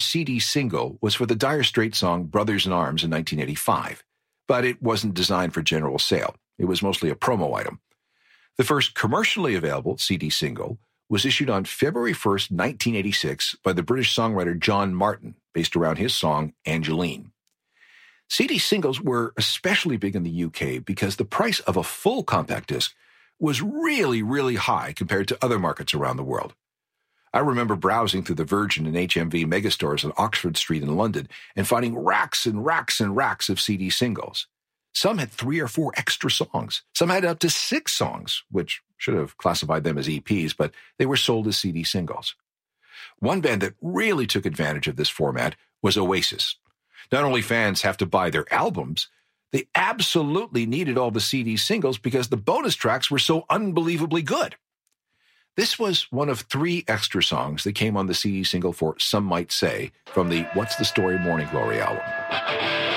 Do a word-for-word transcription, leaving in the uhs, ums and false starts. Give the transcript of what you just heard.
C D single was for the Dire Straits song Brothers in Arms in nineteen eighty-five, but it wasn't designed for general sale. It was mostly a promo item. The first commercially available C D single was issued on February first, nineteen eighty-six by the British songwriter John Martin, based around his song Angeline. C D singles were especially big in the U K because the price of a full compact disc was really, really high compared to other markets around the world. I remember browsing through the Virgin and H M V megastores on Oxford Street in London and finding racks and racks and racks of C D singles. Some had three or four extra songs. Some had up to six songs, which should have classified them as E Ps, but they were sold as C D singles. One band that really took advantage of this format was Oasis. Not only fans have to buy their albums, they absolutely needed all the C D singles because the bonus tracks were so unbelievably good. This was one of three extra songs that came on the C D single for Some Might Say from the What's the Story Morning Glory album.